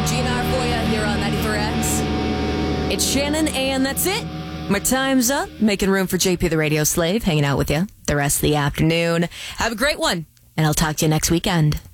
GNR for you here on 94X. It's Shannon, and that's it. My time's up. Making room for JP the Radio Slave, hanging out with you the rest of the afternoon. Have a great one, and I'll talk to you next weekend.